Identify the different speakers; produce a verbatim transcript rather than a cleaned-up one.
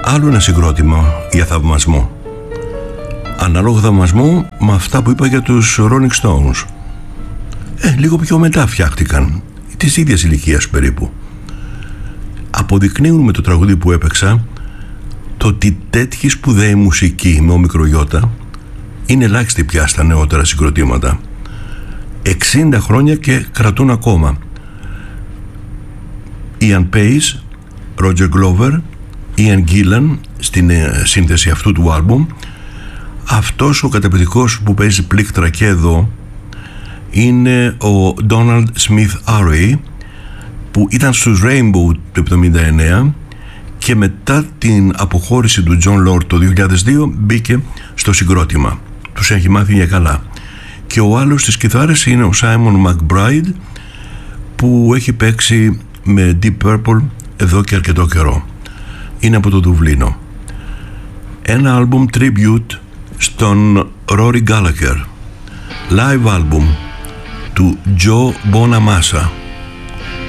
Speaker 1: άλλο ένα συγκρότημα για θαυμασμό. Ανάλογο θαυμασμό με αυτά που είπα για τους Rolling Stones. Ε, λίγο πιο μετά φτιάχτηκαν, της ίδιας ηλικίας περίπου. Αποδεικνύουν με το τραγούδι που έπαιξα το ότι τέτοιη σπουδαίη μουσική με ομικρογιώτα είναι ελάχιστη πια στα νεότερα συγκροτήματα. εξήντα χρόνια και κρατούν ακόμα. Ian Pace, Roger Glover, Ian Gillan στην σύνθεση αυτού του άλμπουμ. Αυτός ο καταπληκτικός που παίζει πλήκτρα και εδώ είναι ο Donald Smith Array, που ήταν στους Rainbow το εβδομήντα εννέα και μετά την αποχώρηση του John Lord το δύο χιλιάδες δύο μπήκε στο συγκρότημα. Τους έχει μάθει για καλά. Και ο άλλος στις κιθάρες είναι ο Simon McBride, που έχει παίξει με Deep Purple εδώ και αρκετό καιρό. Είναι από το Δουβλίνο. Ένα άλμπουμ tribute στον Rory Gallagher, live album του Joe Bonamassa.